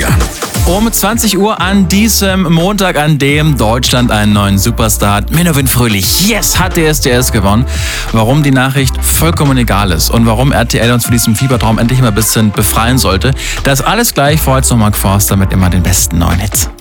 Um 20 Uhr an diesem Montag, an dem Deutschland einen neuen Superstar hat. Menno Fröhlich, yes, hat DSDS gewonnen. Warum die Nachricht vollkommen egal ist und warum RTL uns für diesen Fiebertraum endlich mal ein bisschen befreien sollte, das alles gleich vor jetzt noch Mark Forster mit immer den besten neuen Hits.